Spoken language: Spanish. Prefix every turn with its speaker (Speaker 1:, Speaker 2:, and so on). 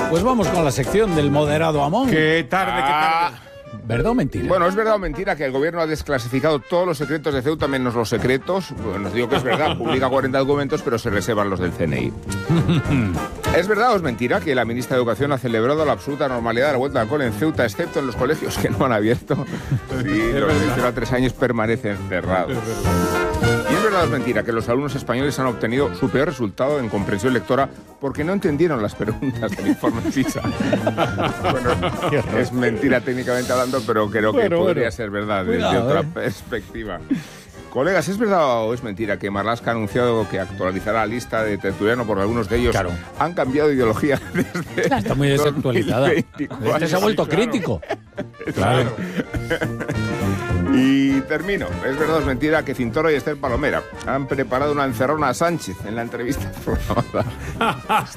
Speaker 1: Pues vamos con la sección del moderado Amón.
Speaker 2: ¡Qué tarde!
Speaker 1: ¿Verdad o mentira?
Speaker 3: Bueno, es verdad o mentira que el gobierno ha desclasificado todos los secretos de Ceuta menos los secretos. Bueno, os digo que es verdad, publica 40 documentos, pero se reservan los del CNI. ¿Es verdad o es mentira que la ministra de Educación ha celebrado la absoluta normalidad de la vuelta al cole en Ceuta, excepto en los colegios que no han abierto? Sí, los de 0 a 3 años permanecen cerrados. ¿Y es verdad o es mentira que los alumnos españoles han obtenido su peor resultado en comprensión lectora porque no entendieron las preguntas del informe PISA? Bueno, es mentira técnicamente hablando, pero creo que podría ser verdad desde otra perspectiva. Colegas, ¿es verdad o es mentira que Marlaska ha anunciado que actualizará la lista de Tertuliano porque algunos de ellos han cambiado de ideología desde
Speaker 1: Está muy desactualizada. Este se ha vuelto crítico.
Speaker 3: Claro. Y termino. ¿Es verdad o es mentira que Cintoro y Esther Palomera han preparado una encerrona a Sánchez en la entrevista programada